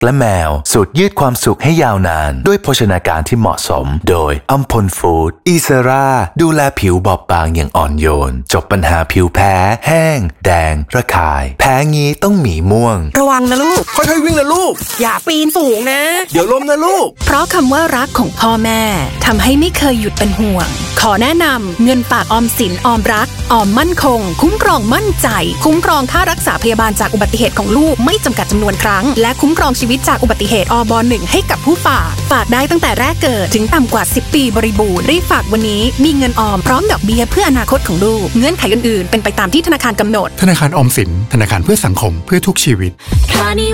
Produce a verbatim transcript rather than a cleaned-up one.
และแมวสูตรยืดความสุขให้ยาวนานด้วยโภชนาการที่เหมาะสมโดยอัมพลฟู้ดอีเซราดูแลผิวบอบบางอย่างอ่อนโยนจบปัญหาผิวแพ้แห้งแดงระคายแพ้งี้ต้องหมีม่วงระวังนะลูกค่อยๆวิ่งนะลูกอย่าปีนสูงนะเดี๋ยวล้มนะลูกเพราะคำว่ารักของพ่อแม่ทำให้ไม่เคยหยุดเป็นห่วงขอแนะนำเงินฝากออมสินออมรักออมมั่นคงคุ้มครองมั่นใจคุ้มครองค่ารักษาพยาบาลจากอุบัติเหตุของลูกไม่จำกัดจำนวนครั้งและคุ้มครองชีวิตจากอุบัติเหตุอบหนึ่งให้กับผู้ฝากฝากได้ตั้งแต่แรกเกิดถึงต่ำกว่าสิบปีบริบูรณ์รีบฝากวันนี้มีเงินออมพร้อมดอกเบี้ยเพื่ออนาคตของลูกเงื่อนไขอื่นๆเป็นไปตามที่ธนาคารกำหนดธนาคารออมสินธนาคารเพื่อสังคมเพื่อทุกชีวิต